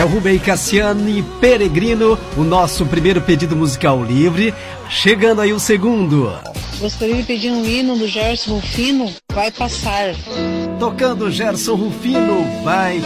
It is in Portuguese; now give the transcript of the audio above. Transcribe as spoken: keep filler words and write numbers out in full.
É o Rubem Cassiani, Peregrino, o nosso primeiro pedido musical livre. Chegando aí o segundo. Gostaria de pedir um hino do Gerson Rufino, Vai Passar. Tocando Gerson Rufino, Vai